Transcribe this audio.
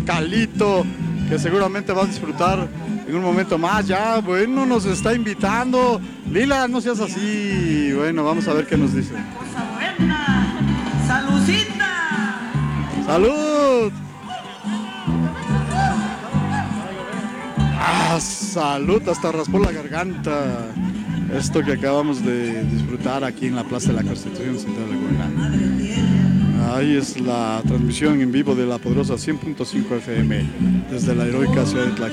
mezcalito, que seguramente va a disfrutar en un momento más. Ya, bueno, nos está invitando. Lila, no seas así. Bueno, vamos a ver qué nos dice. Cosa buena. ¡Salucita! ¡Salud! ¡Ah, salud! Hasta raspó la garganta. Esto que acabamos de disfrutar aquí en la Plaza de la Constitución Central de Laguna. Ahí es la transmisión en vivo de La Poderosa 100.5 FM desde la heroica ciudad de Tlaxcala.